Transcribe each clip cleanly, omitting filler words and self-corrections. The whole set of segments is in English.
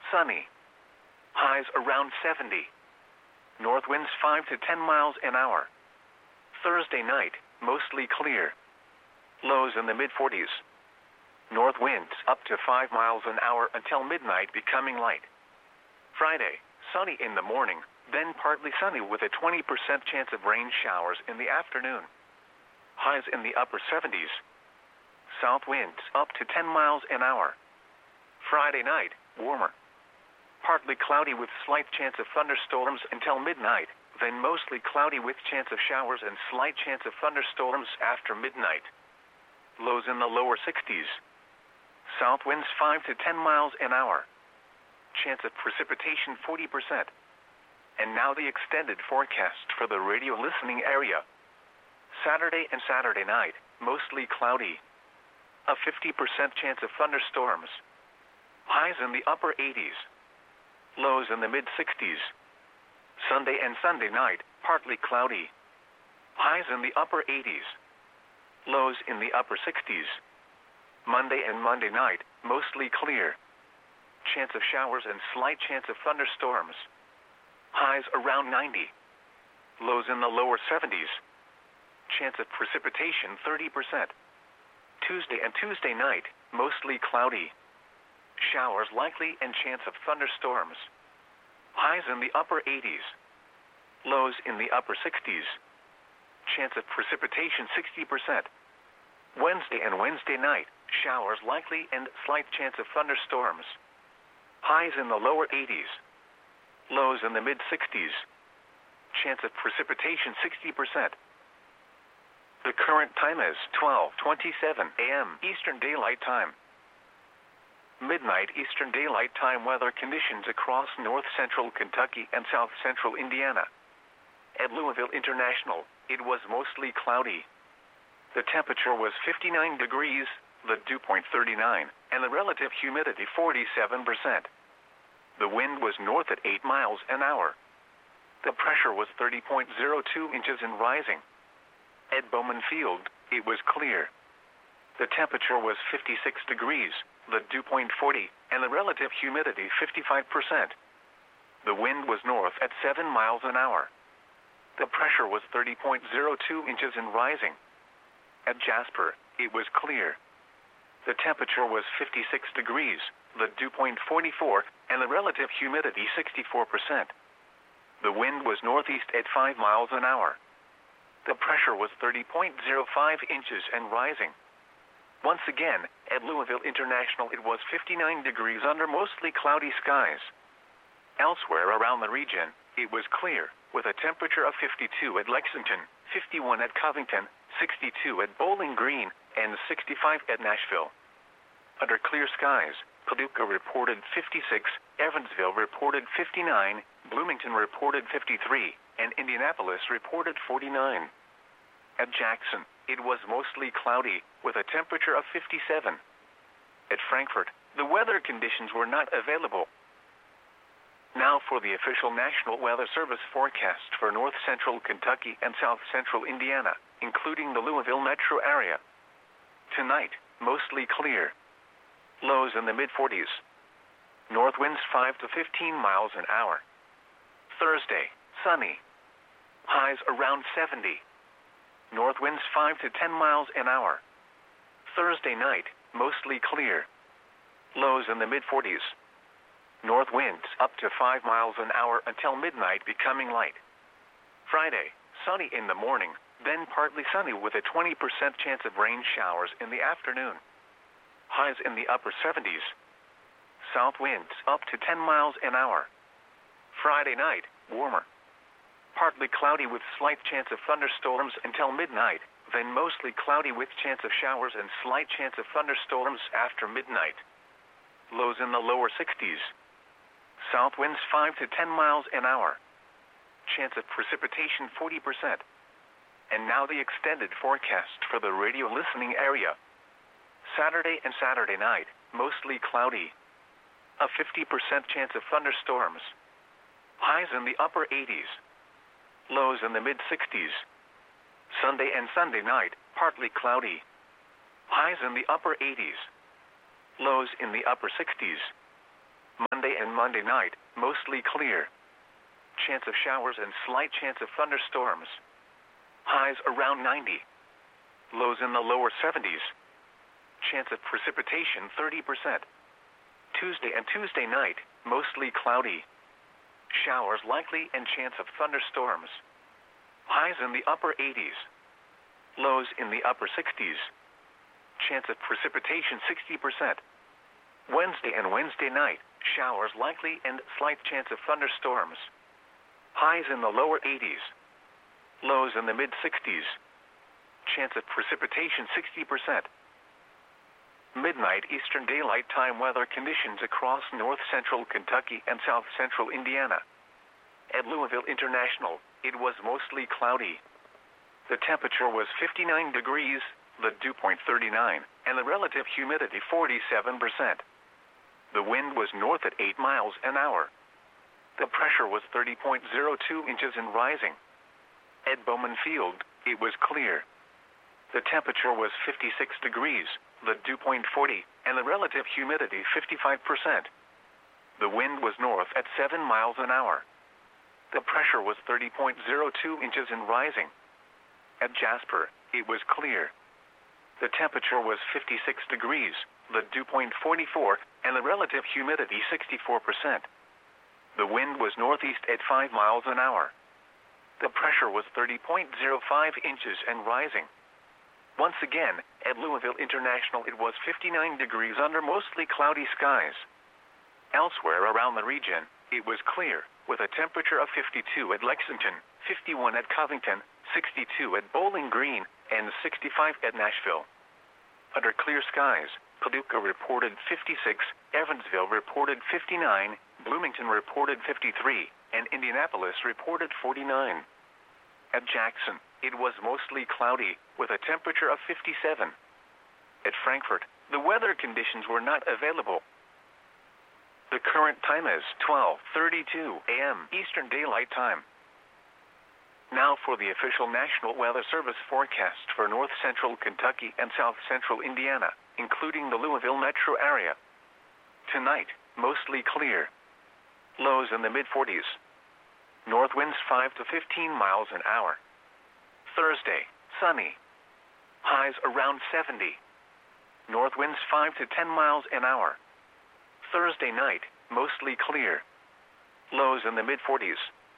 sunny. Highs around 70. North winds 5 to 10 miles an hour. Thursday night, mostly clear. Lows in the mid-40s. North winds up to 5 miles an hour until midnight, becoming light. Friday, sunny in the morning, then partly sunny with a 20% chance of rain showers in the afternoon. Highs in the upper 70s. South winds up to 10 miles an hour. Friday night, warmer. Partly cloudy with slight chance of thunderstorms until midnight, then mostly cloudy with chance of showers and slight chance of thunderstorms after midnight. Lows in the lower 60s. South winds 5 to 10 miles an hour. Chance of precipitation 40%. And now the extended forecast for the radio listening area. Saturday and Saturday night, mostly cloudy. A 50% chance of thunderstorms. Highs in the upper 80s. Lows in the mid-60s. Sunday and Sunday night, partly cloudy. Highs in the upper 80s. Lows in the upper 60s. Monday and Monday night, mostly clear. Chance of showers and slight chance of thunderstorms. Highs around 90. Lows in the lower 70s. Chance of precipitation 30%. Tuesday and Tuesday night, mostly cloudy. Showers likely and chance of thunderstorms. Highs in the upper 80s. Lows in the upper 60s. Chance of precipitation 60%. Wednesday and Wednesday night, showers likely and slight chance of thunderstorms. Highs in the lower 80s. Lows in the mid-60s. Chance of precipitation 60%. The current time is 12:27 a.m. Eastern Daylight Time. Midnight Eastern Daylight Time weather conditions across north-central Kentucky and south-central Indiana. At Louisville International, it was mostly cloudy. The temperature was 59 degrees, the dew point 39, and the relative humidity 47%. The wind was north at 8 miles an hour. The pressure was 30.02 inches and rising. At Bowman Field, it was clear. The temperature was 56 degrees, the dew point 40, and the relative humidity 55%. The wind was north at 7 miles an hour. The pressure was 30.02 inches and rising. At Jasper, it was clear. The temperature was 56 degrees, the dew point 44, and the relative humidity 64%. The wind was northeast at 5 miles an hour. The pressure was 30.05 inches and rising. Once again, at Louisville International, it was 59 degrees under mostly cloudy skies. Elsewhere around the region, it was clear, with a temperature of 52 at Lexington, 51 at Covington, 62 at Bowling Green, and 65 at Nashville. Under clear skies, Paducah reported 56, Evansville reported 59, Bloomington reported 53, and Indianapolis reported 49. At Jackson, it was mostly cloudy, with a temperature of 57. At Frankfort, the weather conditions were not available. Now for the official National Weather Service forecast for north-central Kentucky and south-central Indiana, including the Louisville metro area. Tonight, mostly clear. Lows in the mid-40s. North winds 5 to 15 miles an hour. Thursday, sunny. Highs around 70. North winds 5 to 10 miles an hour. Thursday night, mostly clear. Lows in the mid-40s. North winds up to 5 miles an hour until midnight, becoming light. Friday, sunny in the morning, then partly sunny with a 20% chance of rain showers in the afternoon. Highs in the upper 70s. South winds up to 10 miles an hour. Friday night, warmer. Partly cloudy with slight chance of thunderstorms until midnight, then mostly cloudy with chance of showers and slight chance of thunderstorms after midnight. Lows in the lower 60s. South winds 5 to 10 miles an hour. Chance of precipitation 40%. And now the extended forecast for the radio listening area. Saturday and Saturday night, mostly cloudy. A 50% chance of thunderstorms. Highs in the upper 80s. Lows in the mid-60s. Sunday and Sunday night, partly cloudy. Highs in the upper 80s. Lows in the upper 60s. Sunday and Monday night, mostly clear. Chance of showers and slight chance of thunderstorms. Highs around 90. Lows in the lower 70s. Chance of precipitation 30%. Tuesday and Tuesday night, mostly cloudy. Showers likely and chance of thunderstorms. Highs in the upper 80s. Lows in the upper 60s. Chance of precipitation 60%. Wednesday and Wednesday night, showers likely and slight chance of thunderstorms. Highs in the lower 80s. Lows in the mid-60s. Chance of precipitation 60%. Midnight Eastern Daylight Time weather conditions across north-central Kentucky and south-central Indiana. At Louisville International, it was mostly cloudy. The temperature was 59 degrees, the dew point 39, and the relative humidity 47%. The wind was north at 8 miles an hour. The pressure was 30.02 inches and rising. At Bowman Field, it was clear. The temperature was 56 degrees, the dew point 40, and the relative humidity 55%. The wind was north at 7 miles an hour. The pressure was 30.02 inches and rising. At Jasper, it was clear. The temperature was 56 degrees, the dew point 44, and the relative humidity 64%. The wind was northeast at 5 miles an hour. The pressure was 30.05 inches and rising. Once again, at Louisville International it was 59 degrees under mostly cloudy skies. Elsewhere around the region, it was clear, with a temperature of 52 at Lexington, 51 at Covington, 62 at Bowling Green, and 65 at Nashville. Under clear skies, Paducah reported 56, Evansville reported 59, Bloomington reported 53, and Indianapolis reported 49. At Jackson, it was mostly cloudy, with a temperature of 57. At Frankfort, the weather conditions were not available. The current time is 12:32 a.m. Eastern Daylight Time. Now for the official National Weather Service forecast for north-central Kentucky and south-central Indiana, including the Louisville metro area. Tonight, mostly clear. Lows in the mid-40s. North winds 5 to 15 miles an hour. Thursday, sunny. Highs around 70. North winds 5 to 10 miles an hour. Thursday night, mostly clear. Lows in the mid-40s.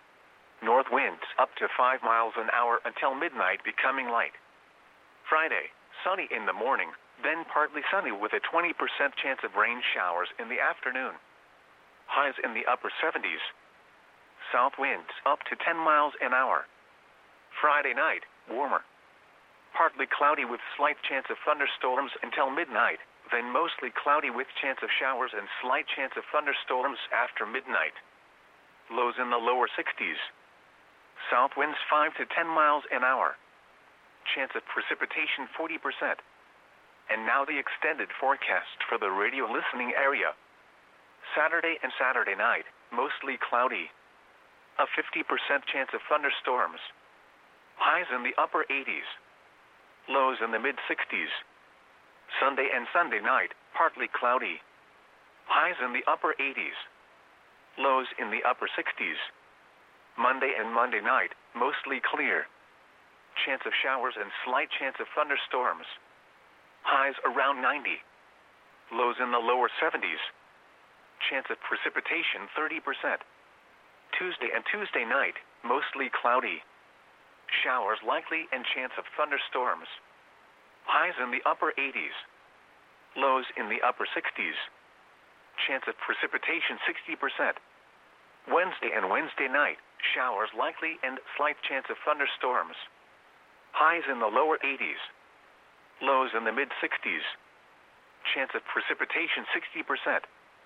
North winds up to 5 miles an hour until midnight, becoming light. Friday, sunny in the morning, then partly sunny with a 20% chance of rain showers in the afternoon. Highs in the upper 70s. South winds up to 10 miles an hour. Friday night, warmer. Partly cloudy with slight chance of thunderstorms until midnight, then mostly cloudy with chance of showers and slight chance of thunderstorms after midnight. Lows in the lower 60s. South winds 5 to 10 miles an hour. Chance of precipitation 40%. And now the extended forecast for the radio listening area. Saturday and Saturday night, mostly cloudy. A 50% chance of thunderstorms. Highs in the upper 80s. Lows in the mid-60s. Sunday and Sunday night, partly cloudy. Highs in the upper 80s. Lows in the upper 60s. Monday and Monday night, mostly clear. Chance of showers and slight chance of thunderstorms. Highs around 90. Lows in the lower 70s. Chance of precipitation 30%. Tuesday and Tuesday night, mostly cloudy. Showers likely and chance of thunderstorms. Highs in the upper 80s. Lows in the upper 60s. Chance of precipitation 60%. Wednesday and Wednesday night, showers likely and slight chance of thunderstorms. Highs in the lower 80s. Lows in the mid-60s. Chance of precipitation 60%.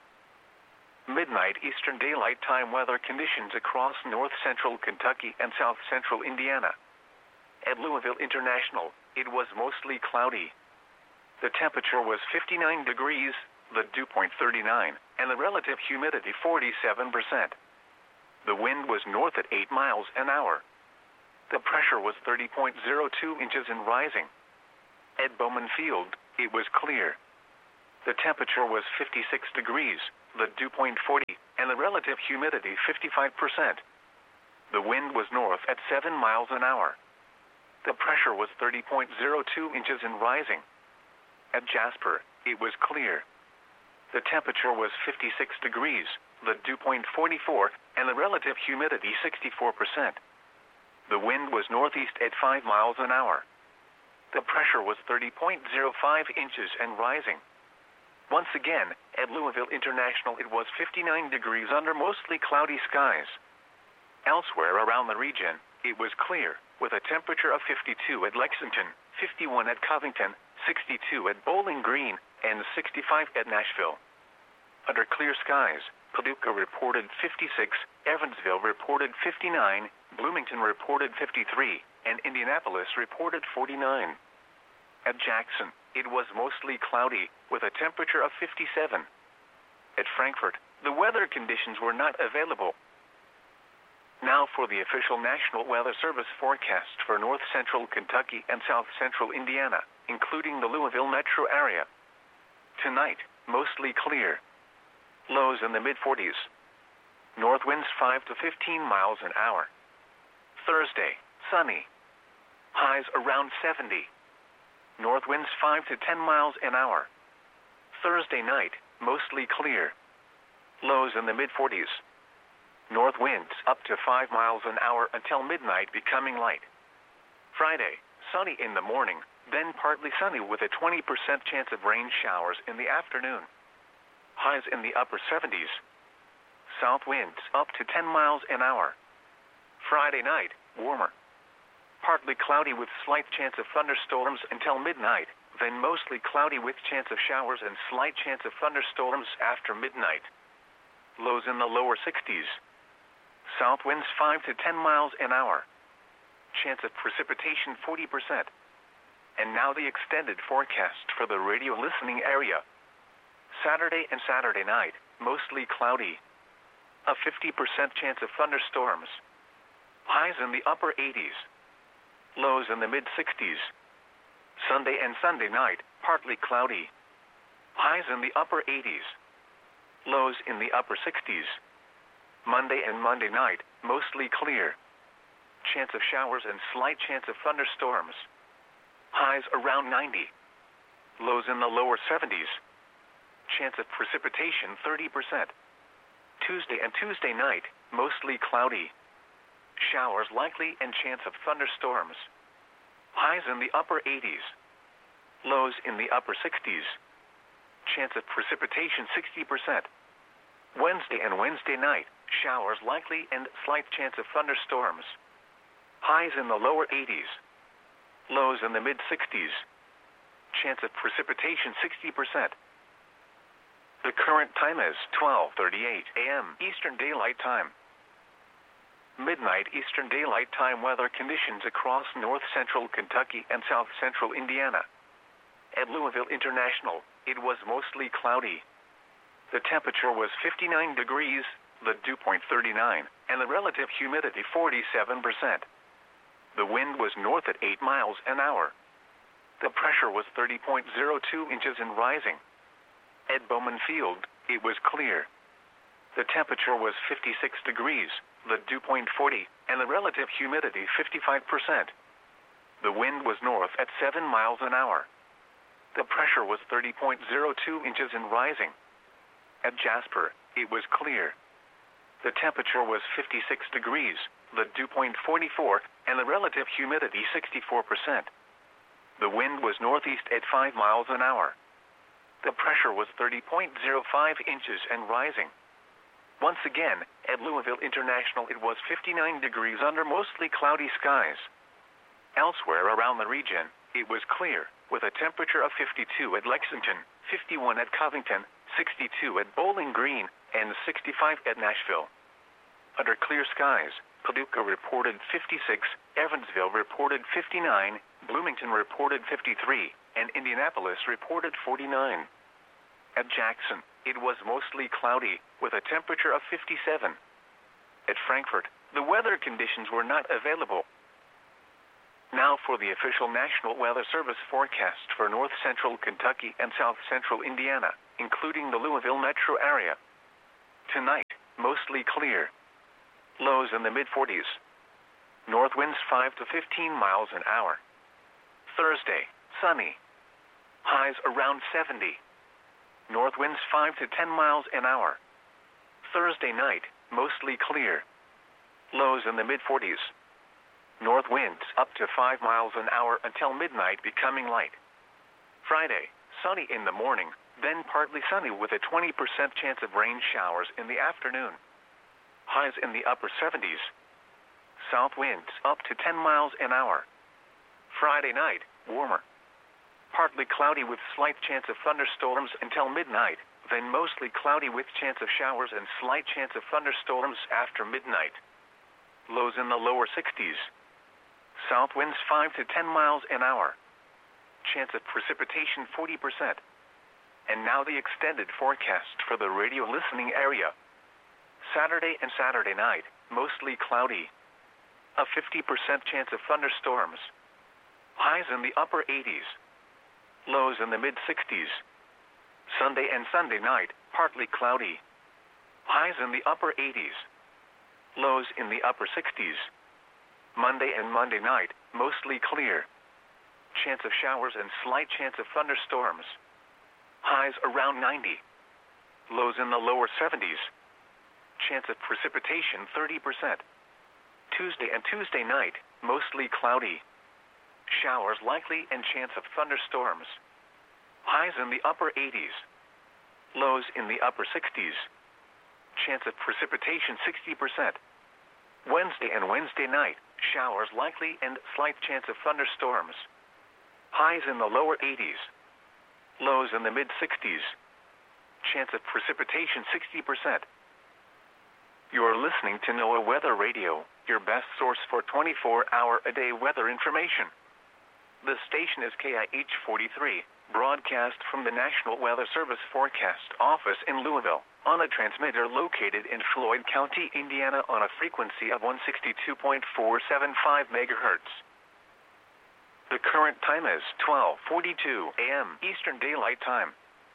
Midnight Eastern Daylight Time weather conditions across north-central Kentucky and south-central Indiana. At Louisville International, it was mostly cloudy. The temperature was 59 degrees, the dew point 39, and the relative humidity 47%. The wind was north at 8 miles an hour. The pressure was 30.02 inches and rising. At Bowman Field, it was clear. The temperature was 56 degrees, the dew point 40, and the relative humidity 55%. The wind was north at 7 miles an hour. The pressure was 30.02 inches and rising. At Jasper, it was clear. The temperature was 56 degrees, the dew point 44, and the relative humidity 64%. The wind was northeast at 5 miles an hour. The pressure was 30.05 inches and rising. Once again, at Louisville International it was 59 degrees under mostly cloudy skies. Elsewhere around the region, it was clear, with a temperature of 52 at Lexington, 51 at Covington, 62 at Bowling Green, and 65 at Nashville. Under clear skies, Paducah reported 56, Evansville reported 59, Bloomington reported 53, and Indianapolis reported 49. At Jackson, it was mostly cloudy, with a temperature of 57. At Frankfort, the weather conditions were not available. Now for the official National Weather Service forecast for north central Kentucky and south central Indiana, including the Louisville metro area. Tonight, mostly clear. Lows in the mid-40s. North winds 5 to 15 miles an hour. Thursday, sunny. Highs around 70. North winds 5 to 10 miles an hour. Thursday night, mostly clear. Lows in the mid-40s. North winds up to 5 miles an hour until midnight, becoming light. Friday, sunny in the morning, then partly sunny with a 20% chance of rain showers in the afternoon. Highs in the upper 70s. South winds up to 10 miles an hour. Friday night, warmer. Partly cloudy with slight chance of thunderstorms until midnight, then mostly cloudy with chance of showers and slight chance of thunderstorms after midnight. Lows in the lower 60s. South winds 5 to 10 miles an hour. Chance of precipitation 40%. And now the extended forecast for the radio listening area. Saturday and Saturday night, mostly cloudy. A 50% chance of thunderstorms. Highs in the upper 80s. Lows in the mid-60s. Sunday and Sunday night, partly cloudy. Highs in the upper 80s. Lows in the upper 60s. Monday and Monday night, mostly clear. Chance of showers and slight chance of thunderstorms. Highs around 90. Lows in the lower 70s. Chance of precipitation 30%. Tuesday and Tuesday night, mostly cloudy. Showers likely and chance of thunderstorms. Highs in the upper 80s. Lows in the upper 60s. Chance of precipitation 60%. Wednesday and Wednesday night, showers likely and slight chance of thunderstorms. Highs in the lower 80s. Lows in the mid-60s. Chance of precipitation 60%. The current time is 12:38 a.m. Eastern Daylight Time. Midnight Eastern Daylight Time weather conditions across north central Kentucky and south central Indiana. At Louisville International, it was mostly cloudy. The temperature was 59 degrees, the dew point 39, and the relative humidity 47%. The wind was north at 8 miles an hour. The pressure was 30.02 inches and rising. At Bowman Field, it was clear. The temperature was 56 degrees, the dew point 40, and the relative humidity 55%. The wind was north at 7 miles an hour. The pressure was 30.02 inches and rising. At Jasper, it was clear. The temperature was 56 degrees, the dew point 44, and the relative humidity 64%. The wind was northeast at 5 miles an hour. The pressure was 30.05 inches and rising. Once again, at Louisville International it was 59 degrees under mostly cloudy skies. Elsewhere around the region, it was clear, with a temperature of 52 at Lexington, 51 at Covington, 62 at Bowling Green, and 65 at Nashville. Under clear skies, Paducah reported 56, Evansville reported 59, Bloomington reported 53, and Indianapolis reported 49. At Jackson, it was mostly cloudy, with a temperature of 57. At Frankfort, the weather conditions were not available. Now for the official National Weather Service forecast for north central Kentucky and south central Indiana, including the Louisville metro area. Tonight, mostly clear. Lows in the mid-40s. North winds 5 to 15 miles an hour. Thursday, sunny. Highs around 70. North winds 5 to 10 miles an hour. Thursday night, mostly clear. Lows in the mid-40s. North winds up to 5 miles an hour until midnight, becoming light. Friday, sunny in the morning, then partly sunny with a 20% chance of rain showers in the afternoon. Highs in the upper 70s. South winds up to 10 miles an hour. Friday night, warmer. Partly cloudy with slight chance of thunderstorms until midnight, then mostly cloudy with chance of showers and slight chance of thunderstorms after midnight. Lows in the lower 60s. South winds 5 to 10 miles an hour. Chance of precipitation 40%. And now the extended forecast for the radio listening area. Saturday and Saturday night, mostly cloudy. A 50% chance of thunderstorms. Highs in the upper 80s. Lows in the mid-60s. Sunday and Sunday night, partly cloudy. Highs in the upper 80s. Lows in the upper 60s. Monday and Monday night, mostly clear. Chance of showers and slight chance of thunderstorms. Highs around 90. Lows in the lower 70s. Chance of precipitation 30%. Tuesday and Tuesday night, mostly cloudy. Showers likely and chance of thunderstorms. Highs in the upper 80s. Lows in the upper 60s. Chance of precipitation 60%. Wednesday and Wednesday night, showers likely and slight chance of thunderstorms. Highs in the lower 80s. Lows in the mid-60s. Chance of precipitation 60%. You are listening to NOAA Weather Radio, your best source for 24-hour-a-day weather information. The station is KIH 43, broadcast from the National Weather Service Forecast Office in Louisville, on a transmitter located in Floyd County, Indiana, on a frequency of 162.475 megahertz. The current time is 12:42 a.m. Eastern Daylight Time.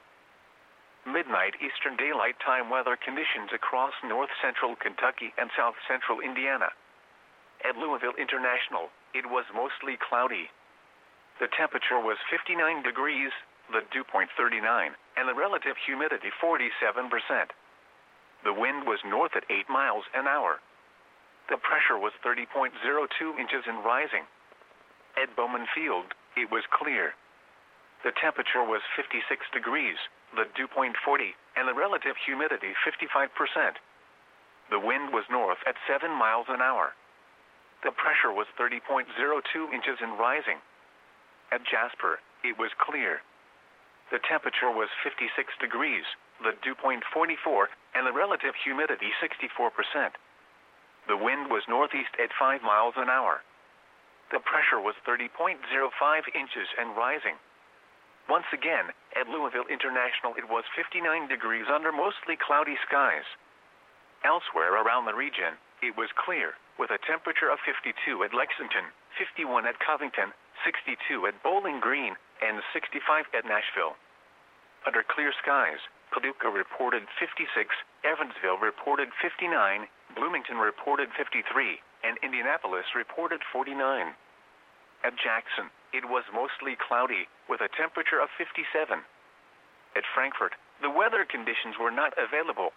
Midnight Eastern Daylight Time weather conditions across north-central Kentucky and south-central Indiana. At Louisville International, it was mostly cloudy. The temperature was 59 degrees, the dew point 39, and the relative humidity 47%. The wind was north at 8 miles an hour. The pressure was 30.02 inches and rising. At Bowman Field, it was clear. The temperature was 56 degrees, the dew point 40, and the relative humidity 55%. The wind was north at 7 miles an hour. The pressure was 30.02 inches and rising. At Jasper, it was clear. The temperature was 56 degrees, the dew point 44, and the relative humidity 64%. The wind was northeast at 5 miles an hour. The pressure was 30.05 inches and rising. Once again, at Louisville International, it was 59 degrees under mostly cloudy skies. Elsewhere around the region, it was clear, with a temperature of 52 at Lexington, 51 at Covington, 62 at Bowling Green, and 65 at Nashville. Under clear skies, Paducah reported 56, Evansville reported 59, Bloomington reported 53, and Indianapolis reported 49. At Jackson, it was mostly cloudy, with a temperature of 57. At Frankfort, the weather conditions were not available.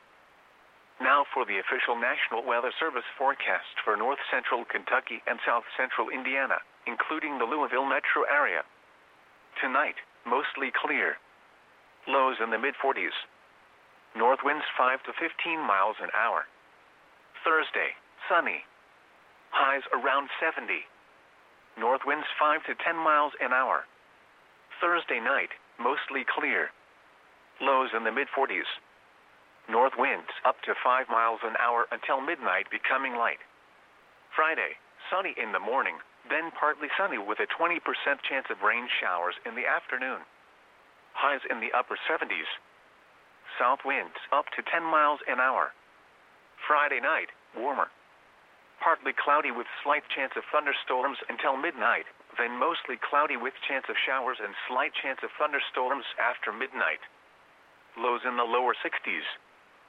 Now for the official National Weather Service forecast for north-central Kentucky and south-central Indiana, including the Louisville metro area. Tonight, mostly clear. Lows in the mid-40s. North winds 5 to 15 miles an hour. Thursday, sunny. Highs around 70. North winds 5 to 10 miles an hour. Thursday night, mostly clear. Lows in the mid-40s. North winds up to 5 miles an hour until midnight, becoming light. Friday, sunny in the morning, then partly sunny with a 20% chance of rain showers in the afternoon. Highs in the upper 70s. South winds up to 10 miles an hour. Friday night, warmer. Partly cloudy with slight chance of thunderstorms until midnight, then mostly cloudy with chance of showers and slight chance of thunderstorms after midnight. Lows in the lower 60s.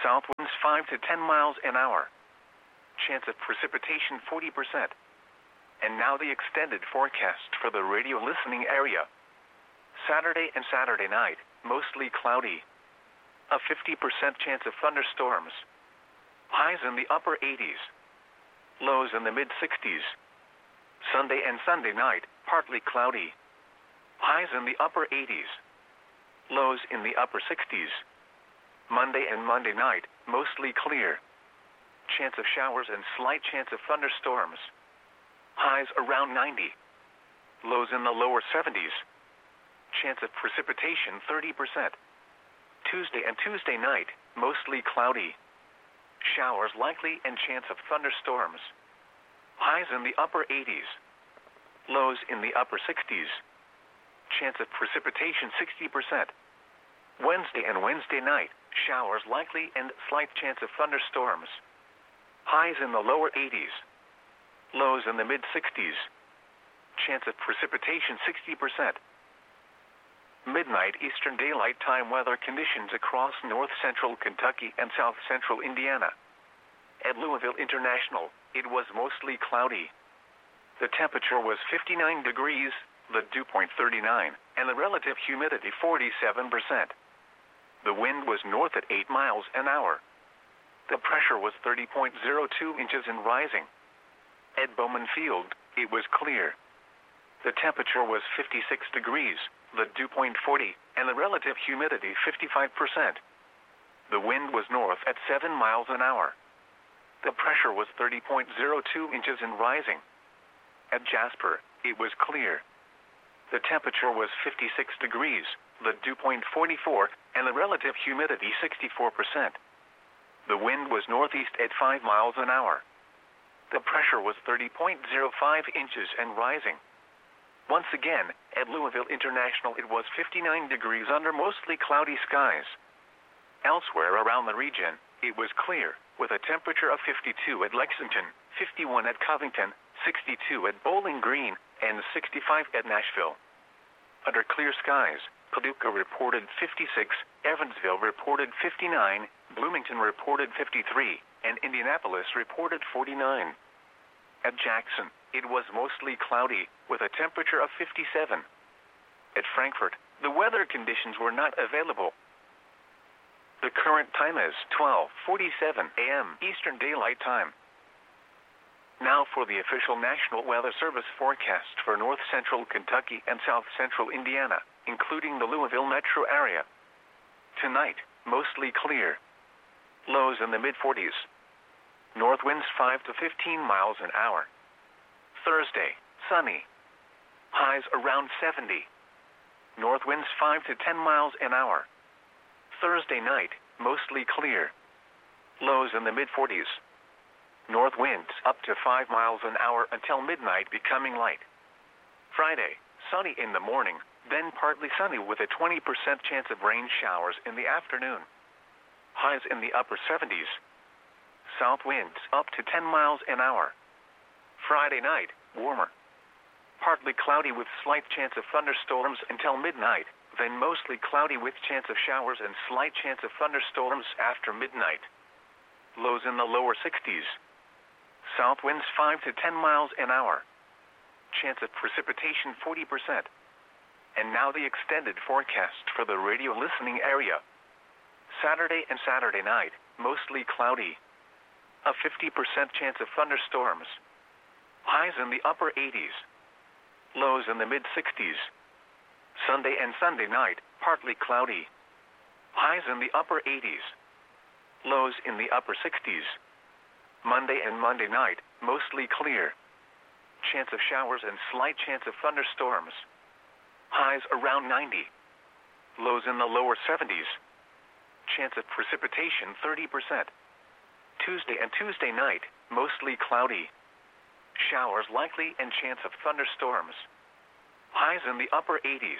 South winds 5 to 10 miles an hour. Chance of precipitation 40%. And now the extended forecast for the radio listening area. Saturday and Saturday night, mostly cloudy. A 50% chance of thunderstorms. Highs in the upper 80s. Lows in the mid-60s. Sunday and Sunday night, partly cloudy. Highs in the upper 80s. Lows in the upper 60s. Monday and Monday night, mostly clear. Chance of showers and slight chance of thunderstorms. Highs around 90. Lows in the lower 70s. Chance of precipitation 30%. Tuesday and Tuesday night, mostly cloudy. Showers likely and chance of thunderstorms. Highs in the upper 80s. Lows in the upper 60s. Chance of precipitation 60%. Wednesday and Wednesday night, showers likely and slight chance of thunderstorms. Highs in the lower 80s. Lows in the mid-60s. Chance of precipitation 60%. Midnight Eastern Daylight Time weather conditions across north-central Kentucky and south-central Indiana. At Louisville International, it was mostly cloudy. The temperature was 59 degrees, the dew point 39, and the relative humidity 47%. The wind was north at 8 miles an hour. The pressure was 30.02 inches and rising. At Bowman Field, it was clear. The temperature was 56 degrees, the dew point 40, and the relative humidity 55%. The wind was north at 7 miles an hour. The pressure was 30.02 inches and rising. At Jasper, it was clear. The temperature was 56 degrees, the dew point 44, and the relative humidity 64%. The wind was northeast at 5 miles an hour. The pressure was 30.05 inches and rising. Once again, at Louisville International, it was 59 degrees under mostly cloudy skies. Elsewhere around the region, it was clear, with a temperature of 52 at Lexington, 51 at Covington, 62 at Bowling Green, and 65 at Nashville. Under clear skies, Paducah reported 56, Evansville reported 59, Bloomington reported 53, and Indianapolis reported 49. At Jackson, it was mostly cloudy, with a temperature of 57. At Frankfort, the weather conditions were not available. The current time is 12:47 a.m. Eastern Daylight Time. Now for the official National Weather Service forecast for north-central Kentucky and south-central Indiana, including the Louisville metro area. Tonight, mostly clear. Lows in the mid-40s. North winds 5 to 15 miles an hour. Thursday, sunny. Highs around 70. North winds 5 to 10 miles an hour. Thursday night, mostly clear. Lows in the mid-40s. North winds up to 5 miles an hour until midnight, becoming light. Friday, sunny in the morning, then partly sunny with a 20% chance of rain showers in the afternoon. Highs in the upper 70s. South winds up to 10 miles an hour. Friday night, warmer. Partly cloudy with slight chance of thunderstorms until midnight, then mostly cloudy with chance of showers and slight chance of thunderstorms after midnight. Lows in the lower 60s. South winds 5 to 10 miles an hour. Chance of precipitation 40%. And now the extended forecast for the radio listening area. Saturday and Saturday night, mostly cloudy. A 50% chance of thunderstorms. Highs in the upper 80s. Lows in the mid-60s. Sunday and Sunday night, partly cloudy. Highs in the upper 80s. Lows in the upper 60s. Monday and Monday night, mostly clear. Chance of showers and slight chance of thunderstorms. Highs around 90. Lows in the lower 70s. Chance of precipitation 30%. Tuesday and Tuesday night, mostly cloudy. Showers likely and chance of thunderstorms. Highs in the upper 80s.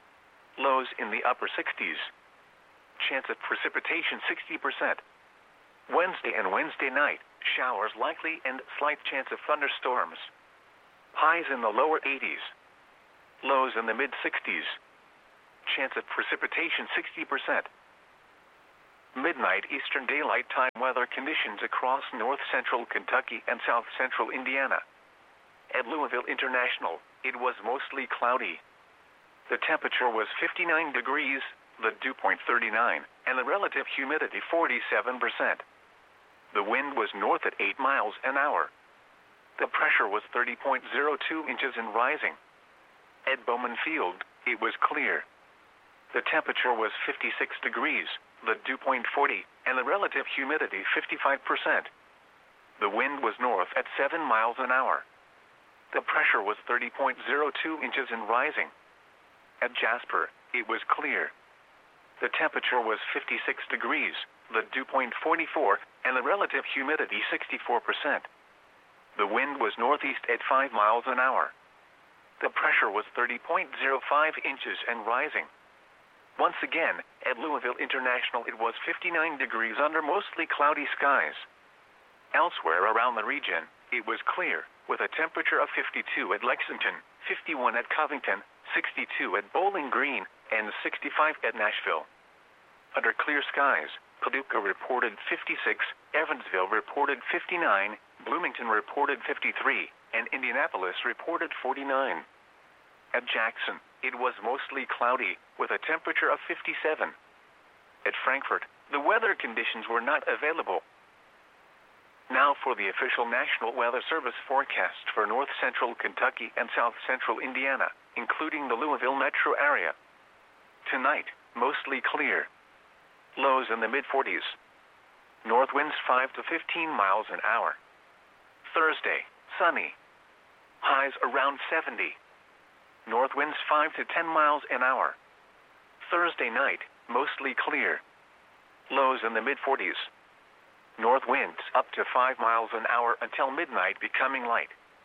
Lows in the upper 60s. Chance of precipitation 60%. Wednesday and Wednesday night, showers likely and slight chance of thunderstorms. Highs in the lower 80s. Lows in the mid-60s. Chance of precipitation 60%. midnight Eastern Daylight Time weather conditions across north-central Kentucky and south-central Indiana. At Louisville International, it was mostly cloudy. The temperature was 59 degrees, the dew point 39, and the relative humidity 47%. The wind was north at 8 miles an hour. The pressure was 30.02 inches and rising. At Bowman Field, it was clear. The temperature was 56 degrees, the dew point 40, and the relative humidity 55%. The wind was north at 7 miles an hour. The pressure was 30.02 inches and rising. At Jasper, it was clear. The temperature was 56 degrees, the dew point 44, and the relative humidity 64%. The wind was northeast at 5 miles an hour. The pressure was 30.05 inches and rising. Once again, at Louisville International, it was 59 degrees under mostly cloudy skies. Elsewhere around the region, it was clear, with a temperature of 52 at Lexington, 51 at Covington, 62 at Bowling Green, and 65 at Nashville. Under clear skies, Paducah reported 56, Evansville reported 59, Bloomington reported 53, and Indianapolis reported 49. At Jackson, it was mostly cloudy, with a temperature of 57. At Frankfort, the weather conditions were not available. Now for the official National Weather Service forecast for north-central Kentucky and south-central Indiana, including the Louisville metro area. Tonight, mostly clear. Lows in the mid-40s. North winds 5 to 15 miles an hour. Thursday, sunny. Highs around 70. North winds 5 to 10 miles an hour. Thursday night, mostly clear. Lows in the mid-40s. North winds up to 5 miles an hour until midnight, becoming light.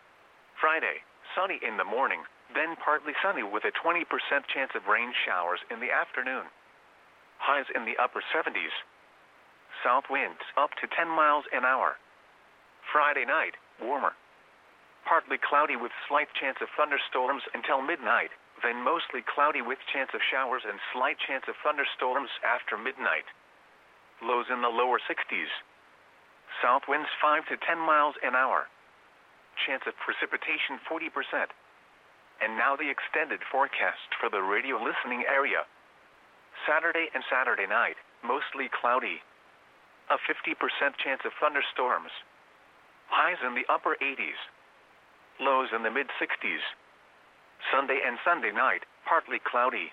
Friday, sunny in the morning, then partly sunny with a 20% chance of rain showers in the afternoon. Highs in the upper 70s. South winds up to 10 miles an hour. Friday night, warmer. Partly cloudy with slight chance of thunderstorms until midnight, then mostly cloudy with chance of showers and slight chance of thunderstorms after midnight. Lows in the lower 60s. South winds 5 to 10 miles an hour. Chance of precipitation 40%. And now the extended forecast for the radio listening area. Saturday and Saturday night, mostly cloudy. A 50% chance of thunderstorms. Highs in the upper 80s. Lows in the mid-60s. Sunday and Sunday night, partly cloudy.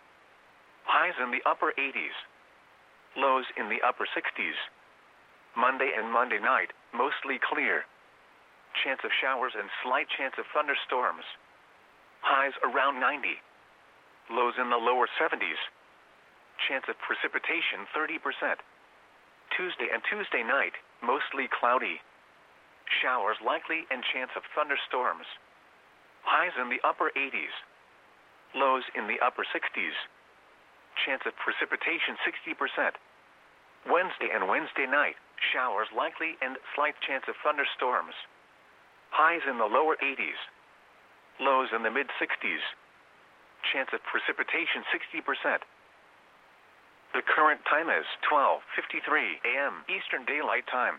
Highs in the upper 80s. Lows in the upper 60s. Monday and Monday night, mostly clear. Chance of showers and slight chance of thunderstorms. Highs around 90. Lows in the lower 70s. Chance of precipitation 30%. Tuesday and Tuesday night, mostly cloudy. Showers likely and chance of thunderstorms. Highs in the upper 80s. Lows in the upper 60s. Chance of precipitation 60%. Wednesday and Wednesday night, showers likely and slight chance of thunderstorms. Highs in the lower 80s. Lows in the mid-60s. Chance of precipitation 60%. The current time is 12:53 a.m. Eastern Daylight Time.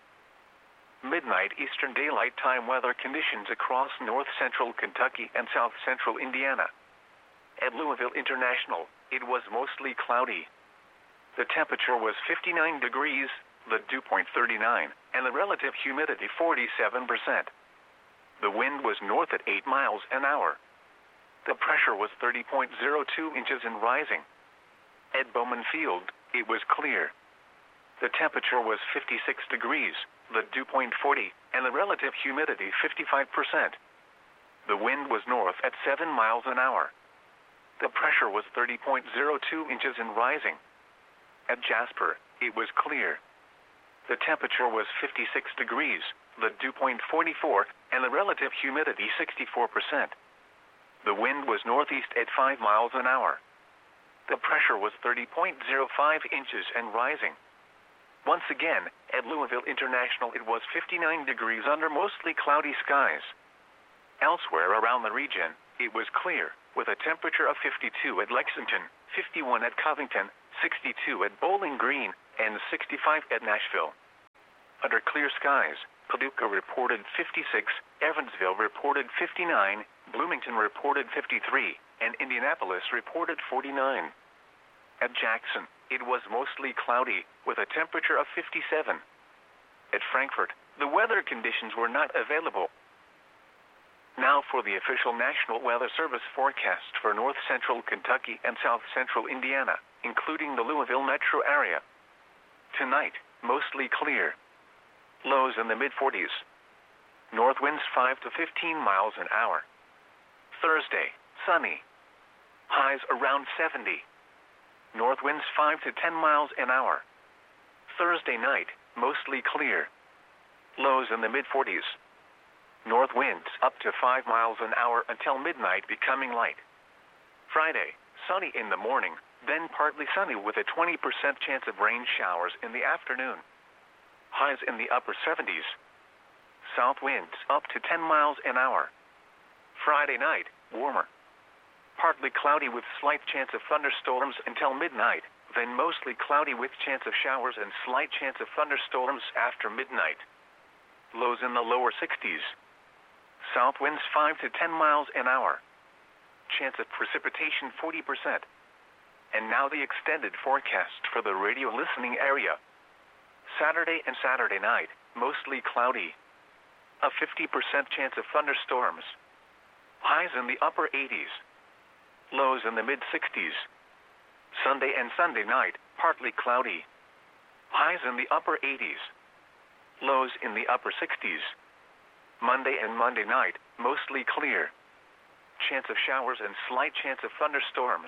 Midnight Eastern Daylight Time weather conditions across north-central Kentucky and south-central Indiana. At Louisville International, it was mostly cloudy. The temperature was 59 degrees, the dew point 39, and the relative humidity 47%. The wind was north at 8 miles an hour. The pressure was 30.02 inches and rising. At Bowman Field, it was clear. The temperature was 56 degrees, the dew point 40, and the relative humidity 55%. The wind was north at 7 miles an hour. The pressure was 30.02 inches and rising. At Jasper, it was clear. The temperature was 56 degrees, the dew point 44, and the relative humidity 64%. The wind was northeast at 5 miles an hour. The pressure was 30.05 inches and rising. Once again, at Louisville International, it was 59 degrees under mostly cloudy skies. Elsewhere around the region, it was clear, with a temperature of 52 at Lexington, 51 at Covington, 62 at Bowling Green, and 65 at Nashville. Under clear skies, Paducah reported 56, Evansville reported 59, Bloomington reported 53, and Indianapolis reported 49. At Jackson, it was mostly cloudy, with a temperature of 57. At Frankfort, the weather conditions were not available. Now for the official National Weather Service forecast for north central Kentucky and south central Indiana, including the Louisville metro area. Tonight, mostly clear. Lows in the mid-40s. North winds 5 to 15 miles an hour. Thursday, sunny. Highs around 70. North winds 5 to 10 miles an hour. Thursday night, mostly clear. Lows in the mid-40s. North winds up to 5 miles an hour until midnight, becoming light. Friday, sunny in the morning, then partly sunny with a 20% chance of rain showers in the afternoon. Highs in the upper 70s. South winds up to 10 miles an hour. Friday night, warmer. Partly cloudy with slight chance of thunderstorms until midnight, then mostly cloudy with chance of showers and slight chance of thunderstorms after midnight. Lows in the lower 60s. South winds 5 to 10 miles an hour. Chance of precipitation 40%. And now the extended forecast for the radio listening area. Saturday and Saturday night, mostly cloudy. A 50% chance of thunderstorms. Highs in the upper 80s. Lows in the mid-60s. Sunday and Sunday night, partly cloudy. Highs in the upper 80s. Lows in the upper 60s. Monday and Monday night, mostly clear. Chance of showers and slight chance of thunderstorms.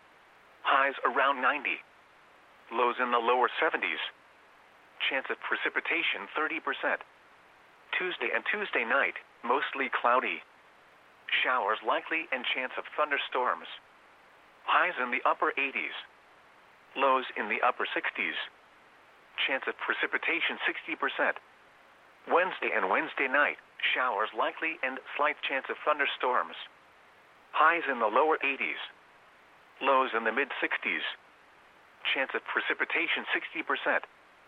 Highs around 90. Lows in the lower 70s. Chance of precipitation 30%. Tuesday and Tuesday night, mostly cloudy. Showers likely and chance of thunderstorms. Highs in the upper 80s. Lows in the upper 60s. Chance of precipitation 60%. Wednesday and Wednesday night, showers likely and slight chance of thunderstorms. Highs in the lower 80s. Lows in the mid-60s. Chance of precipitation 60%.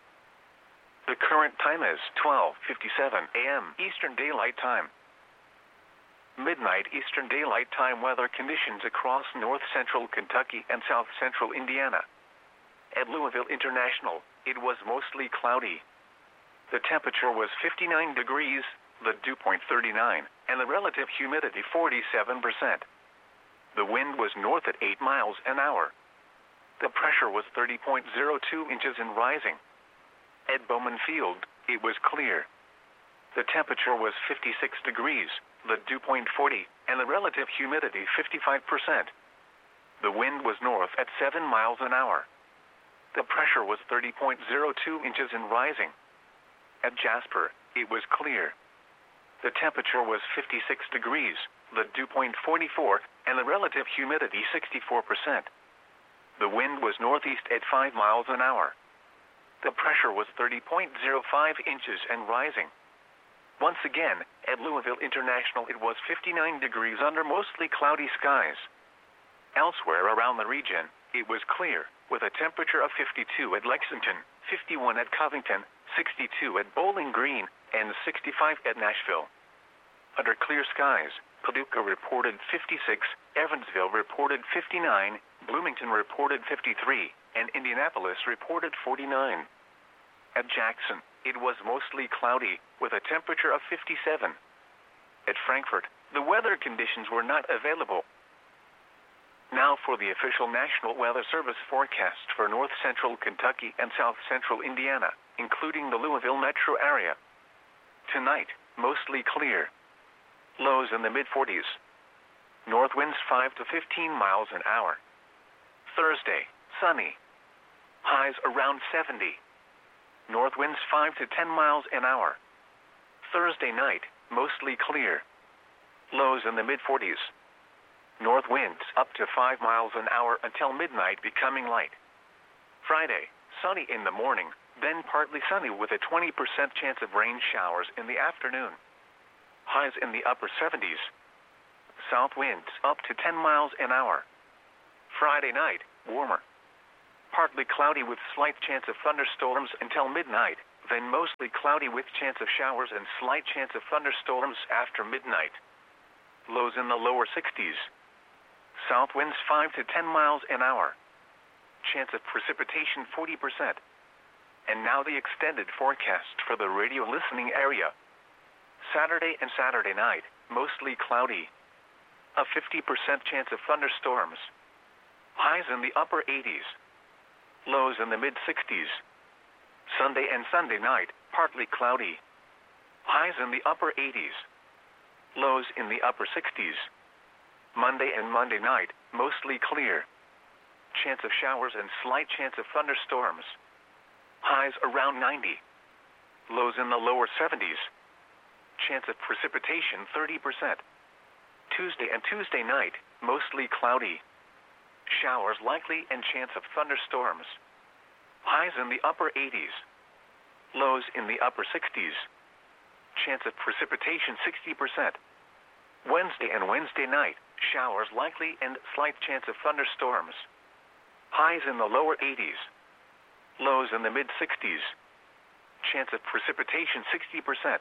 The current time is 12:57 a.m. Eastern Daylight Time. Midnight Eastern Daylight Time weather conditions across north central Kentucky and south central Indiana. At Louisville International, it was mostly cloudy. The temperature was 59 degrees, the dew point 39, and the relative humidity 47%. The wind was north at 8 miles an hour. The pressure was 30.02 inches and rising. At Bowman Field, it was clear. The temperature was 56 degrees, the dew point 40, and the relative humidity 55%. The wind was north at 7 miles an hour. The pressure was 30.02 inches and rising. At Jasper, it was clear. The temperature was 56 degrees, the dew point 44, and the relative humidity 64%. The wind was northeast at 5 miles an hour. The pressure was 30.05 inches and rising. Once again, at Louisville International, it was 59 degrees under mostly cloudy skies. Elsewhere around the region, it was clear, with a temperature of 52 at Lexington, 51 at Covington, 62 at Bowling Green, and 65 at Nashville. Under clear skies, Paducah reported 56, Evansville reported 59, Bloomington reported 53, and Indianapolis reported 49. At Jackson, it was mostly cloudy, with a temperature of 57. At Frankfort, the weather conditions were not available. Now for the official National Weather Service forecast for north central Kentucky and south central Indiana, including the Louisville metro area. Tonight, mostly clear. Lows in the mid-40s. North winds 5 to 15 miles an hour. Thursday, sunny. Highs around 70. North winds 5 to 10 miles an hour. Thursday night, mostly clear. Lows in the mid-40s. North winds up to 5 miles an hour until midnight, becoming light. Friday, sunny in the morning, then partly sunny with a 20% chance of rain showers in the afternoon. Highs in the upper 70s. South winds up to 10 miles an hour. Friday night, warmer. partly cloudy with slight chance of thunderstorms until midnight, then mostly cloudy with chance of showers and slight chance of thunderstorms after midnight. Lows in the lower 60s. South winds 5 to 10 miles an hour. Chance of precipitation 40%. And now the extended forecast for the radio listening area. Saturday and Saturday night, mostly cloudy. A 50% chance of thunderstorms. Highs in the upper 80s. Lows in the mid-60s. Sunday and Sunday night, partly cloudy. Highs in the upper 80s. Lows in the upper 60s. Monday and Monday night, mostly clear. Chance of showers and slight chance of thunderstorms. Highs around 90. Lows in the lower 70s. Chance of precipitation 30%. Tuesday and Tuesday night, mostly cloudy. Showers likely and chance of thunderstorms. Highs in the upper 80s. Lows in the upper 60s. Chance of precipitation 60%. Wednesday and Wednesday night, showers likely and slight chance of thunderstorms. Highs in the lower 80s. Lows in the mid-60s. Chance of precipitation 60%.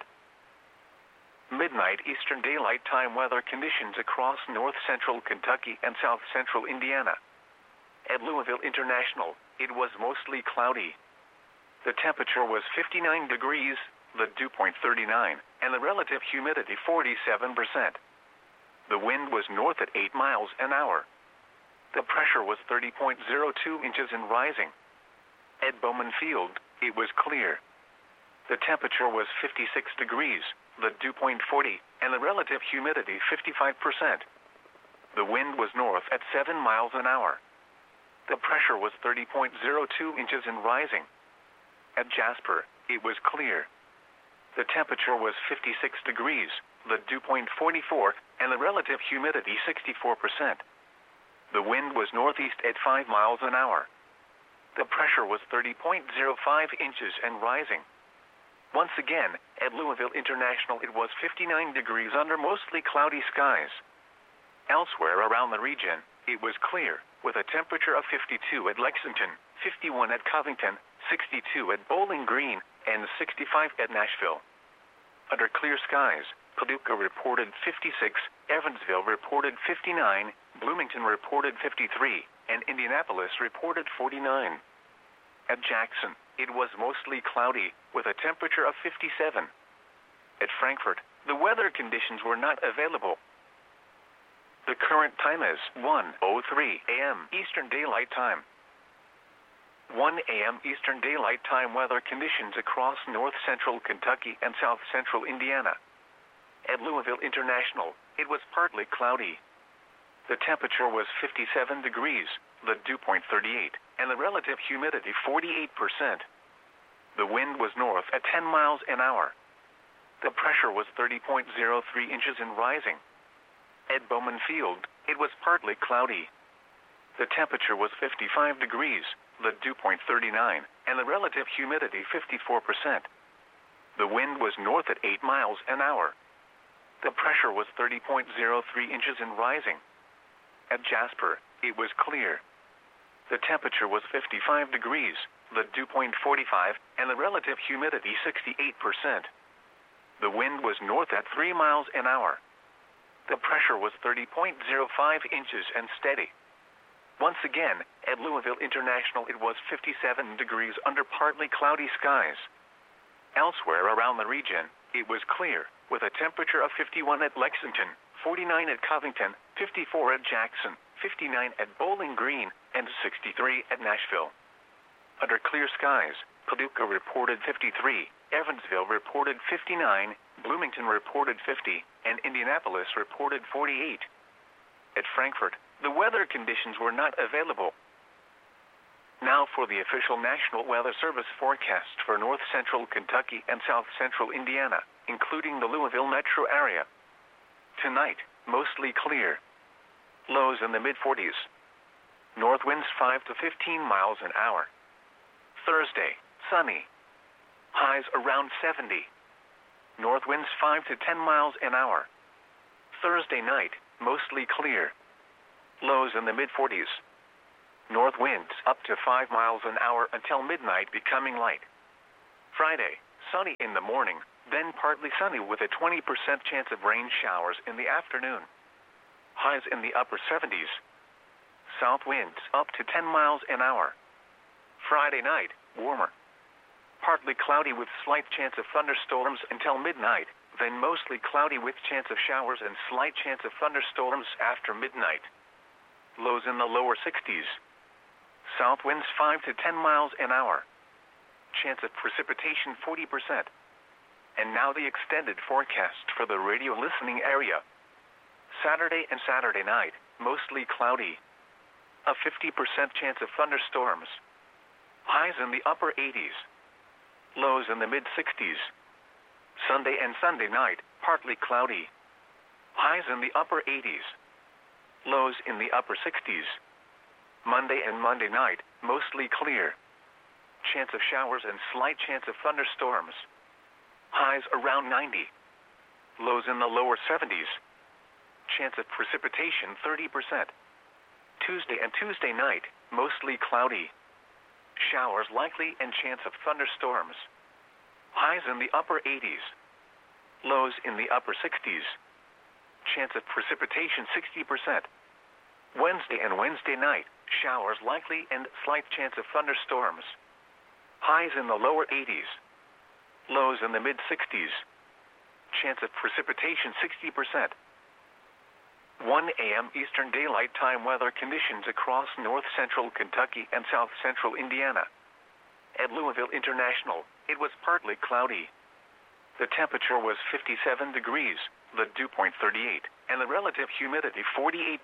Midnight Eastern Daylight Time weather conditions across north-central Kentucky and south-central Indiana. At Louisville International, it was mostly cloudy. The temperature was 59 degrees, the dew point 39, and the relative humidity 47%. The wind was north at 8 miles an hour. The pressure was 30.02 inches and rising. At Bowman Field, it was clear. The temperature was 56 degrees, the dew point 40, and the relative humidity 55%. The wind was north at 7 miles an hour. The pressure was 30.02 inches and rising. At Jasper, it was clear. The temperature was 56 degrees, the dew point 44, and the relative humidity 64%. The wind was northeast at 5 miles an hour. The pressure was 30.05 inches and rising. Once again, at Louisville International it was 59 degrees under mostly cloudy skies. Elsewhere around the region, it was clear, with a temperature of 52 at Lexington, 51 at Covington, 62 at Bowling Green, and 65 at Nashville. Under clear skies, Paducah reported 56, Evansville reported 59, Bloomington reported 53, and Indianapolis reported 49. At Jackson, it was mostly cloudy, with a temperature of 57. At Frankfort, the weather conditions were not available. The current time is 1:03 a.m. Eastern Daylight Time. 1 a.m. Eastern Daylight Time weather conditions across north-central Kentucky and south-central Indiana. At Louisville International, it was partly cloudy. The temperature was 57 degrees, the dew point 38, and the relative humidity 48%. The wind was north at 10 miles an hour. The pressure was 30.03 inches and rising. At Bowman Field, it was partly cloudy. The temperature was 55 degrees, the dew point 39, and the relative humidity 54%. The wind was north at 8 miles an hour. The pressure was 30.03 inches and rising. At Jasper, it was clear. The temperature was 55 degrees, the dew point 45, and the relative humidity 68%. The wind was north at 3 miles an hour. The pressure was 30.05 inches and steady. Once again, at Louisville International it was 57 degrees under partly cloudy skies. Elsewhere around the region, it was clear, with a temperature of 51 at Lexington, 49 at Covington, 54 at Jackson, 59 at Bowling Green, and 63 at Nashville. Under clear skies, Paducah reported 53, Evansville reported 59, Bloomington reported 50, and Indianapolis reported 48. At Frankfort, the weather conditions were not available. Now for the official National Weather Service forecast for north-central Kentucky and south-central Indiana, including the Louisville metro area. Tonight, mostly clear. Lows in the mid-40s. North winds 5 to 15 miles an hour. Thursday, sunny. Highs around 70. North winds 5 to 10 miles an hour. Thursday night, mostly clear. Lows in the mid-40s. North winds up to 5 miles an hour until midnight, becoming light. Friday, sunny in the morning, then partly sunny with a 20% chance of rain showers in the afternoon. Highs in the upper 70s. South winds up to 10 miles an hour. Friday night, warmer. Partly cloudy with slight chance of thunderstorms until midnight, then mostly cloudy with chance of showers and slight chance of thunderstorms after midnight. Lows in the lower 60s. South winds 5 to 10 miles an hour. Chance of precipitation 40%. And now the extended forecast for the radio listening area. Saturday and Saturday night, mostly cloudy. A 50% chance of thunderstorms. Highs in the upper 80s. Lows in the mid-60s. Sunday and Sunday night, partly cloudy. Highs in the upper 80s. Lows in the upper 60s. Monday and Monday night, mostly clear. Chance of showers and slight chance of thunderstorms. Highs around 90. Lows in the lower 70s. Chance of precipitation 30%. Tuesday and Tuesday night, mostly cloudy. Showers likely and chance of thunderstorms. Highs in the upper 80s. Lows in the upper 60s. Chance of precipitation 60%. Wednesday and Wednesday night, showers likely and slight chance of thunderstorms. Highs in the lower 80s. Lows in the mid-60s. Chance of precipitation 60%. 1 a.m. Eastern Daylight Time weather conditions across north-central Kentucky and south-central Indiana. At Louisville International, it was partly cloudy. The temperature was 57 degrees, the dew point 38, and the relative humidity 48%.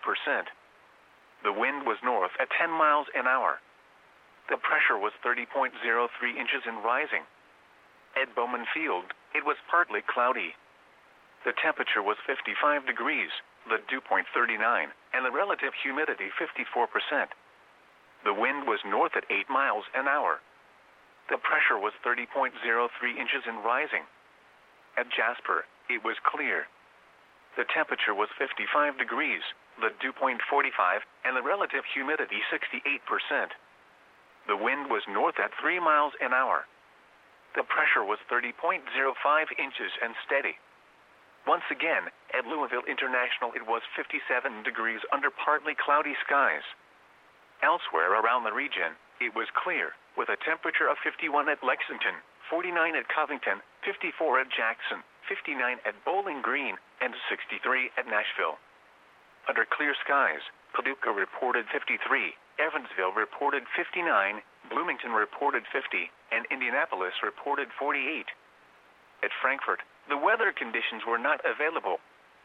The wind was north at 10 miles an hour. The pressure was 30.03 inches and rising. At Bowman Field, it was partly cloudy. The temperature was 55 degrees, the dew point 39, and the relative humidity 54%. The wind was north at 8 miles an hour. The pressure was 30.03 inches and rising. At Jasper, it was clear. The temperature was 55 degrees, the dew point 45, and the relative humidity 68%. The wind was north at 3 miles an hour. The pressure was 30.05 inches and steady. Once again, at Louisville International, it was 57 degrees under partly cloudy skies. Elsewhere around the region, it was clear, with a temperature of 51 at Lexington, 49 at Covington, 54 at Jackson, 59 at Bowling Green, and 63 at Nashville. Under clear skies, Paducah reported 53, Evansville reported 59, Bloomington reported 50, and Indianapolis reported 48. At Frankfort, the weather conditions were not available.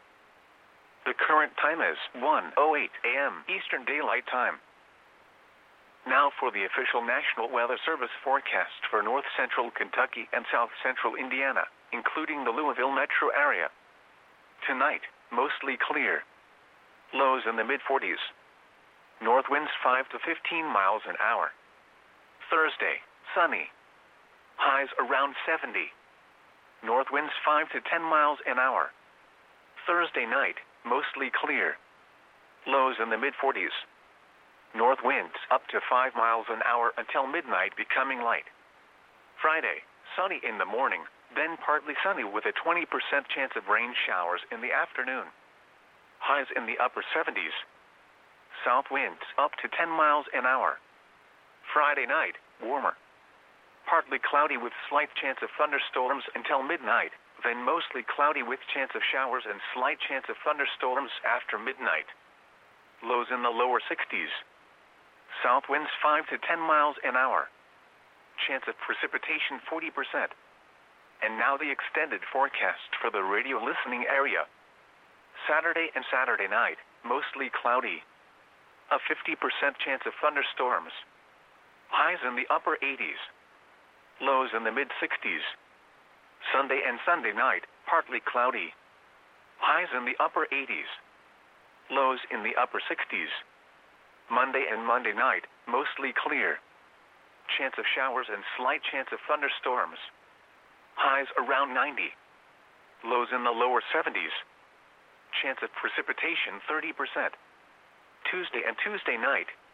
The current time is 1:08 a.m. Eastern Daylight Time. Now for the official National Weather Service forecast for north-central Kentucky and south-central Indiana, including the Louisville metro area. Tonight, mostly clear. Lows in the mid-40s. North winds 5 to 15 miles an hour. Thursday, sunny. Highs around 70. North winds 5 to 10 miles an hour. Thursday night, mostly clear. Lows in the mid-40s. North winds up to 5 miles an hour until midnight, becoming light. Friday, sunny in the morning, then partly sunny with a 20% chance of rain showers in the afternoon. Highs in the upper 70s. South winds up to 10 miles an hour. Friday night, warmer. Partly cloudy with slight chance of thunderstorms until midnight, then mostly cloudy with chance of showers and slight chance of thunderstorms after midnight. Lows in the lower 60s. South winds 5 to 10 miles an hour. Chance of precipitation 40%. And now the extended forecast for the radio listening area. Saturday and Saturday night, mostly cloudy. A 50% chance of thunderstorms. Highs in the upper 80s. Lows in the mid-60s. Sunday and Sunday night, partly cloudy. Highs in the upper 80s. Lows in the upper 60s. Monday and Monday night, mostly clear. Chance of showers and slight chance of thunderstorms. Highs around 90. Lows in the lower 70s. Chance of precipitation 30%. Tuesday and Tuesday night,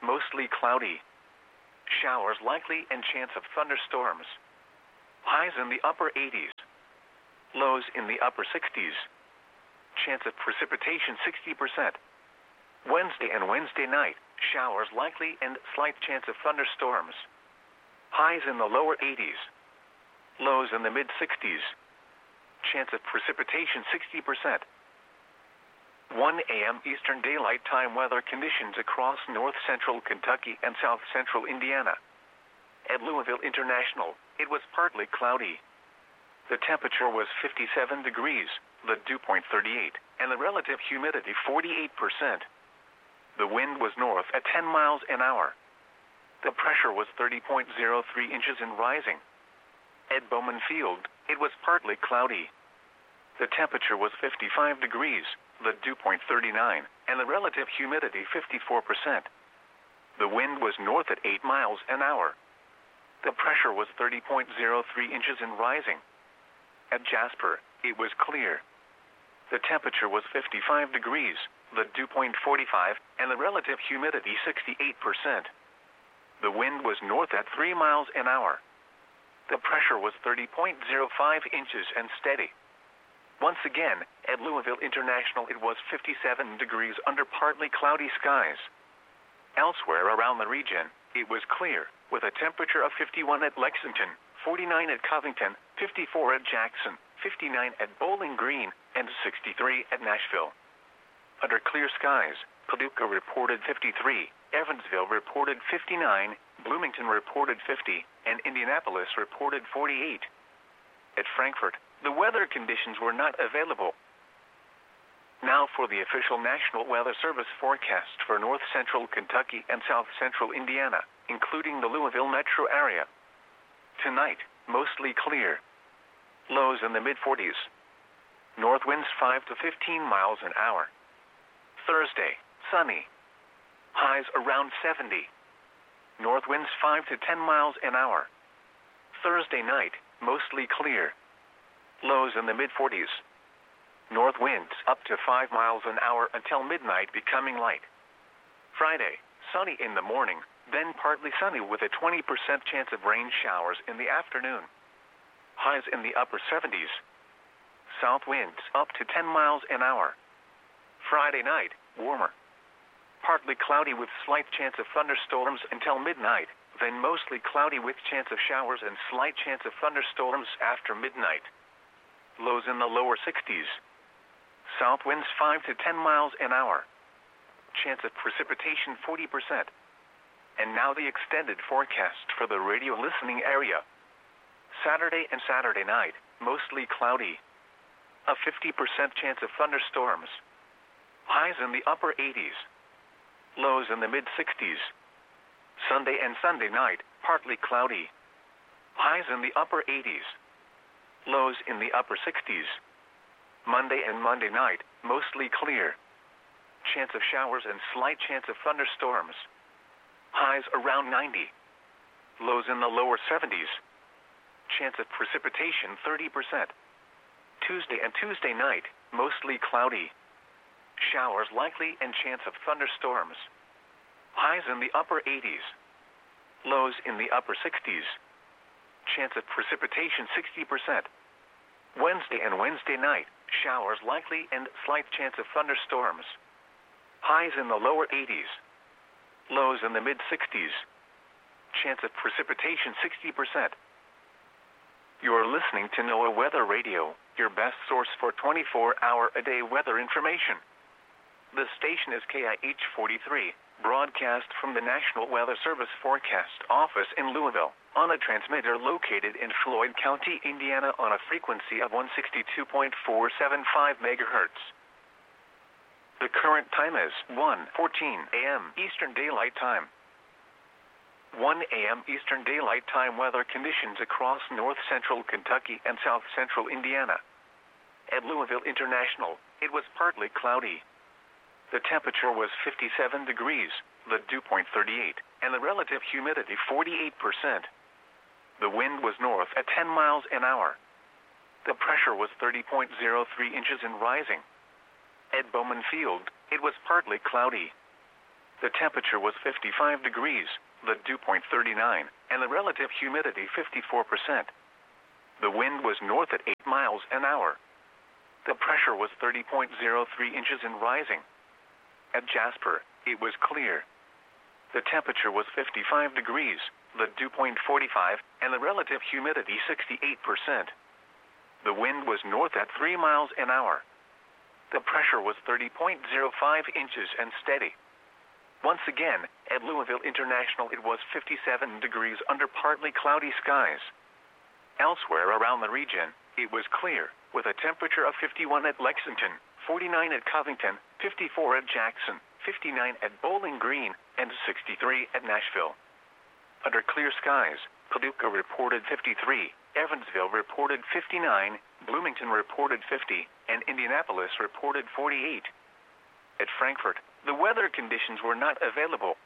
mostly cloudy. Showers likely and chance of thunderstorms. Highs in the upper 80s. Lows in the upper 60s. Chance of precipitation 60%. Wednesday and Wednesday night, showers likely and slight chance of thunderstorms. Highs in the lower 80s. Lows in the mid 60s. Chance of precipitation 60%. 1 a.m. Eastern Daylight Time weather conditions across north central Kentucky and south central Indiana. At Louisville International, it was partly cloudy. The temperature was 57 degrees, the dew point 38, and the relative humidity 48%. The wind was north at 10 miles an hour. The pressure was 30.03 inches and rising. At Bowman Field, it was partly cloudy. The temperature was 55 degrees, the dew point 39, and the relative humidity 54%. The wind was north at 8 miles an hour. The pressure was 30.03 inches and rising. At Jasper, it was clear. The temperature was 55 degrees, the dew point 45, and the relative humidity 68%. The wind was north at 3 miles an hour. The pressure was 30.05 inches and steady. Once again, at Louisville International it was 57 degrees under partly cloudy skies. Elsewhere around the region, it was clear, with a temperature of 51 at Lexington, 49 at Covington, 54 at Jackson, 59 at Bowling Green, and 63 at Nashville. Under clear skies, Paducah reported 53, Evansville reported 59, Bloomington reported 50, and Indianapolis reported 48. At Frankfort, the weather conditions were not available. Now for the official National Weather Service forecast for north central Kentucky and south central Indiana, including the Louisville metro area. Tonight, mostly clear. Lows in the mid-40s. North winds 5 to 15 miles an hour. Thursday, sunny. Highs around 70. North winds 5 to 10 miles an hour. Thursday night, mostly clear. Lows in the mid-40s. North winds up to 5 miles an hour until midnight, becoming light. Friday, sunny in the morning, then partly sunny with a 20% chance of rain showers in the afternoon. Highs in the upper 70s. South winds up to 10 miles an hour. Friday night, warmer. Partly cloudy with slight chance of thunderstorms until midnight, then mostly cloudy with chance of showers and slight chance of thunderstorms after midnight. Lows in the lower 60s. South winds 5 to 10 miles an hour. Chance of precipitation 40%. And now the extended forecast for the radio listening area. Saturday and Saturday night, mostly cloudy. A 50% chance of thunderstorms. Highs in the upper 80s. Lows in the mid-60s. Sunday and Sunday night, partly cloudy. Highs in the upper 80s. Lows in the upper 60s. Monday and Monday night, mostly clear. Chance of showers and slight chance of thunderstorms. Highs around 90. Lows in the lower 70s. Chance of precipitation 30%. Tuesday and Tuesday night, mostly cloudy. Showers likely and chance of thunderstorms. Highs in the upper 80s. Lows in the upper 60s. Chance of precipitation 60%. Wednesday and Wednesday night, showers likely and slight chance of thunderstorms. Highs in the lower 80s. Lows in the mid-60s. Chance of precipitation 60%. You're listening to NOAA Weather Radio, your best source for 24-hour-a-day weather information. The station is KIH 43, broadcast from the National Weather Service Forecast Office in Louisville, on a transmitter located in Floyd County, Indiana, on a frequency of 162.475 megahertz. The current time is 1:14 a.m. Eastern Daylight Time. 1 a.m. Eastern Daylight Time weather conditions across north central Kentucky and south central Indiana. At Louisville International, it was partly cloudy. The temperature was 57 degrees, the dew point 38, and the relative humidity 48%. The wind was north at 10 miles an hour. The pressure was 30.03 inches and rising. At Bowman Field, it was partly cloudy. The temperature was 55 degrees, the dew point 39, and the relative humidity 54%. The wind was north at 8 miles an hour. The pressure was 30.03 inches and rising. At Jasper, it was clear. The temperature was 55 degrees, the dew point 45, and the relative humidity 68%. The wind was north at 3 miles an hour. The pressure was 30.05 inches and steady. Once again, at Louisville International it was 57 degrees under partly cloudy skies. Elsewhere around the region, it was clear, with a temperature of 51 at Lexington, 49 at Covington, 54 at Jackson, 59 at Bowling Green, and 63 at Nashville. Under clear skies, Paducah reported 53, Evansville reported 59, Bloomington reported 50, and Indianapolis reported 48. At Frankfort, the weather conditions were not available.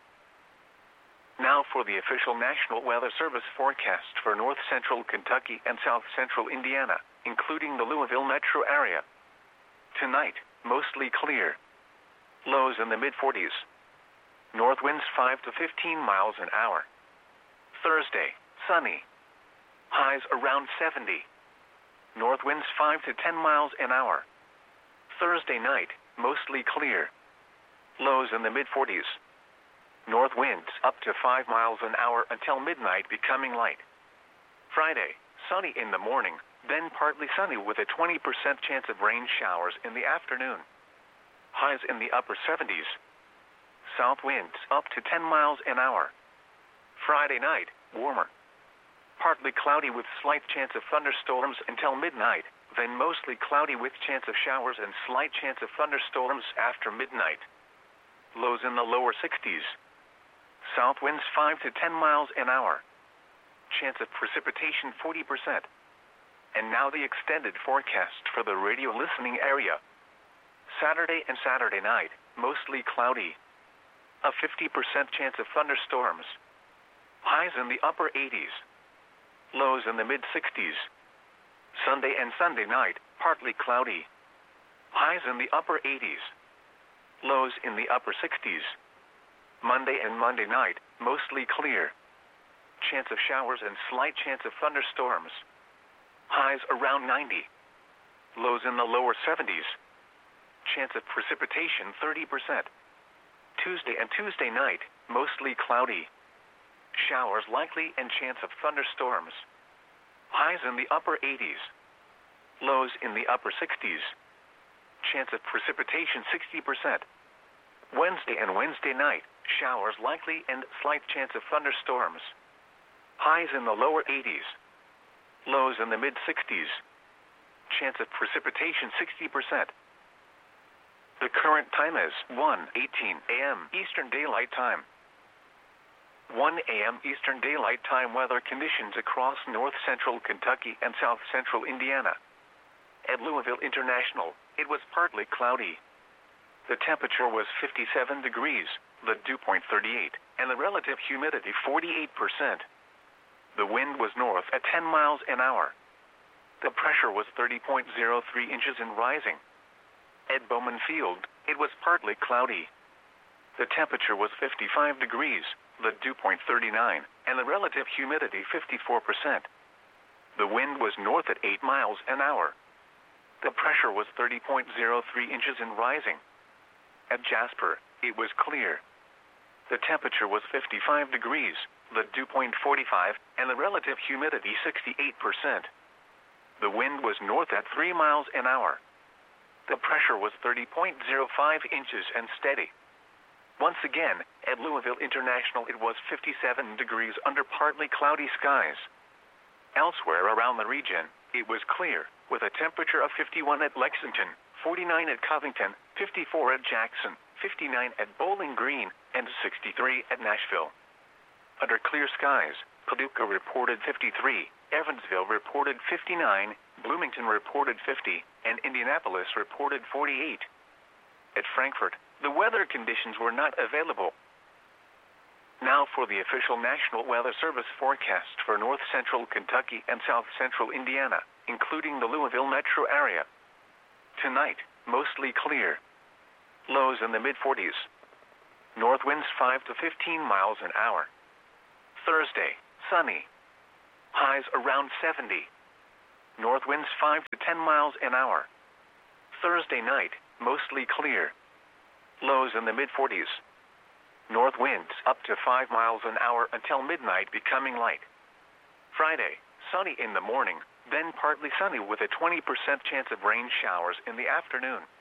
Now for the official National Weather Service forecast for north central Kentucky and south central Indiana, including the Louisville metro area. Tonight, mostly clear. Lows in the mid-40s. North winds 5 to 15 miles an hour. Thursday, sunny. Highs around 70. North winds 5 to 10 miles an hour. Thursday night, mostly clear. Lows in the mid-40s. North winds up to 5 miles an hour until midnight, becoming light. Friday, sunny in the morning, then partly sunny with a 20% chance of rain showers in the afternoon. Highs in the upper 70s. South winds up to 10 miles an hour. Friday night, warmer. Partly cloudy with slight chance of thunderstorms until midnight, then mostly cloudy with chance of showers and slight chance of thunderstorms after midnight. Lows in the lower 60s. South winds 5 to 10 miles an hour. Chance of precipitation 40%. And now the extended forecast for the radio listening area. Saturday and Saturday night, mostly cloudy. A 50% chance of thunderstorms. Highs in the upper 80s. Lows in the mid-60s. Sunday and Sunday night, partly cloudy. Highs in the upper 80s. Lows in the upper 60s. Monday and Monday night, mostly clear. Chance of showers and slight chance of thunderstorms. Highs around 90. Lows in the lower 70s. Chance of precipitation 30%. Tuesday and Tuesday night, mostly cloudy. Showers likely and chance of thunderstorms. Highs in the upper 80s. Lows in the upper 60s. Chance of precipitation 60%. Wednesday and Wednesday night, showers likely and slight chance of thunderstorms. Highs in the lower 80s. Lows in the mid-60s. Chance of precipitation 60%. The current time is 1:18 a.m. Eastern Daylight Time. 1 a.m. Eastern Daylight Time weather conditions across north central Kentucky and south central Indiana. At Louisville International, it was partly cloudy. The temperature was 57 degrees, the dew point 38, and the relative humidity 48%. The wind was north at 10 miles an hour. The pressure was 30.03 inches and rising. At Bowman Field, it was partly cloudy. The temperature was 55 degrees, the dew point 39, and the relative humidity 54%. The wind was north at 8 miles an hour. The pressure was 30.03 inches and rising. At Jasper, it was clear. The temperature was 55 degrees, the dew point 45, and the relative humidity 68%. The wind was north at 3 miles an hour. The pressure was 30.05 inches and steady. Once again, at Louisville International it was 57 degrees under partly cloudy skies. Elsewhere around the region, it was clear, with a temperature of 51 at Lexington, 49 at Covington, 54 at Jackson, 59 at Bowling Green, and 63 at Nashville. Under clear skies, Paducah reported 53, Evansville reported 59, Bloomington reported 50, and Indianapolis reported 48. At Frankfort, the weather conditions were not available. Now for the official National Weather Service forecast for north central Kentucky and south central Indiana, including the Louisville metro area. Tonight, mostly clear. Lows in the mid-40s. North winds 5 to 15 miles an hour. Thursday, sunny. Highs around 70. North winds 5 to 10 miles an hour. Thursday night, mostly clear. Lows in the mid-40s. North winds up to 5 miles an hour until midnight, becoming light. Friday, sunny in the morning, then partly sunny with a 20% chance of rain showers in the afternoon.